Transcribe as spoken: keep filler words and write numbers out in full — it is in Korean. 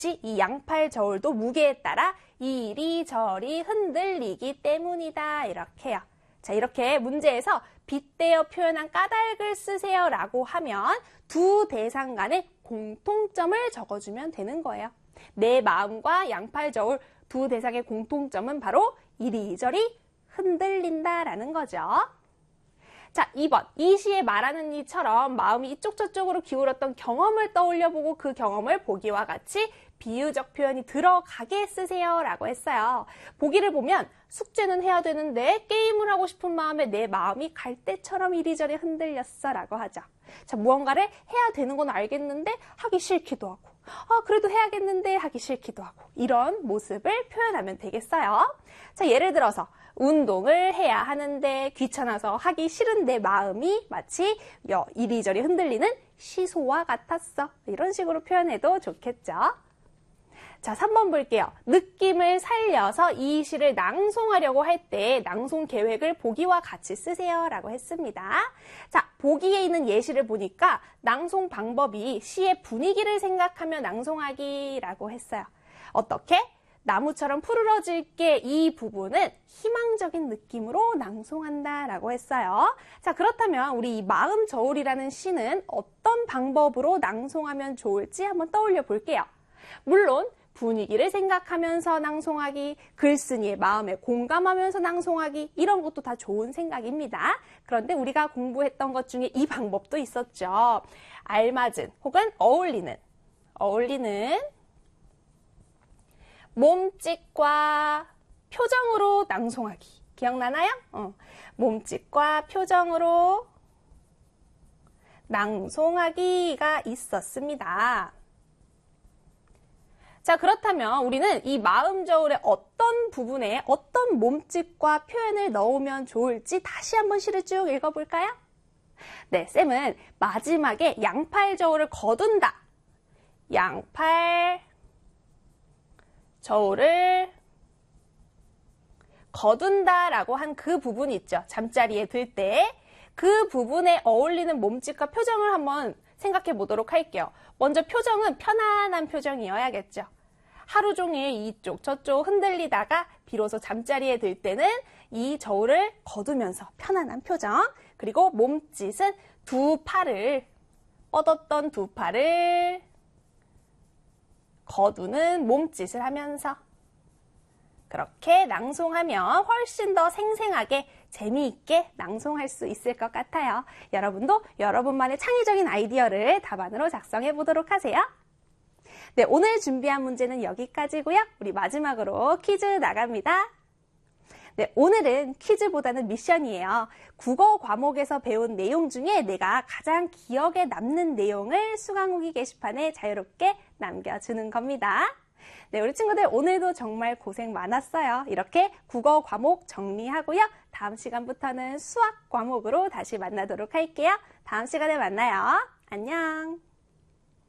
이 양팔 저울도 무게에 따라 이리저리 흔들리기 때문이다. 이렇게요. 자, 이렇게 문제에서 빗대어 표현한 까닭을 쓰세요 라고 하면 두 대상 간의 공통점을 적어주면 되는 거예요. 내 마음과 양팔 저울 두 대상의 공통점은 바로 이리저리 흔들린다라는 거죠. 자, 이 번. 이 시에 말하는 이처럼 마음이 이쪽 저쪽으로 기울었던 경험을 떠올려보고 그 경험을 보기와 같이 비유적 표현이 들어가게 쓰세요 라고 했어요. 보기를 보면 숙제는 해야 되는데 게임을 하고 싶은 마음에 내 마음이 갈대처럼 이리저리 흔들렸어 라고 하죠. 자, 무언가를 해야 되는 건 알겠는데 하기 싫기도 하고, 아, 그래도 해야겠는데 하기 싫기도 하고, 이런 모습을 표현하면 되겠어요. 자, 예를 들어서 운동을 해야 하는데 귀찮아서 하기 싫은 내 마음이 마치 이리저리 흔들리는 시소와 같았어. 이런 식으로 표현해도 좋겠죠. 자, 삼 번 볼게요. 느낌을 살려서 이 시를 낭송하려고 할 때 낭송 계획을 보기와 같이 쓰세요 라고 했습니다. 자, 보기에 있는 예시를 보니까 낭송 방법이 시의 분위기를 생각하며 낭송하기라고 했어요. 어떻게? 나무처럼 푸르러질게 이 부분은 희망적인 느낌으로 낭송한다 라고 했어요. 자, 그렇다면 우리 이 마음 저울이라는 시는 어떤 방법으로 낭송하면 좋을지 한번 떠올려 볼게요. 물론 분위기를 생각하면서 낭송하기, 글쓴이의 마음에 공감하면서 낭송하기, 이런 것도 다 좋은 생각입니다. 그런데 우리가 공부했던 것 중에 이 방법도 있었죠. 알맞은 혹은 어울리는, 어울리는 몸짓과 표정으로 낭송하기. 기억나나요? 어. 몸짓과 표정으로 낭송하기가 있었습니다. 자, 그렇다면 우리는 이 마음 저울의 어떤 부분에 어떤 몸짓과 표현을 넣으면 좋을지 다시 한번 시를 쭉 읽어볼까요? 네, 쌤은 마지막에 양팔 저울을 거둔다. 양팔 저울을 거둔다라고 한 그 부분이 있죠. 잠자리에 들 때 그 부분에 어울리는 몸짓과 표정을 한번 생각해 보도록 할게요. 먼저 표정은 편안한 표정이어야겠죠. 하루 종일 이쪽 저쪽 흔들리다가 비로소 잠자리에 들 때는 이 저울을 거두면서 편안한 표정, 그리고 몸짓은 두 팔을, 뻗었던 두 팔을 거두는 몸짓을 하면서 그렇게 낭송하면 훨씬 더 생생하게 재미있게 낭송할 수 있을 것 같아요. 여러분도 여러분만의 창의적인 아이디어를 답안으로 작성해 보도록 하세요. 네, 오늘 준비한 문제는 여기까지고요. 우리 마지막으로 퀴즈 나갑니다. 네, 오늘은 퀴즈보다는 미션이에요. 국어 과목에서 배운 내용 중에 내가 가장 기억에 남는 내용을 수강후기 게시판에 자유롭게 남겨주는 겁니다. 네, 우리 친구들 오늘도 정말 고생 많았어요. 이렇게 국어 과목 정리하고요. 다음 시간부터는 수학 과목으로 다시 만나도록 할게요. 다음 시간에 만나요. 안녕.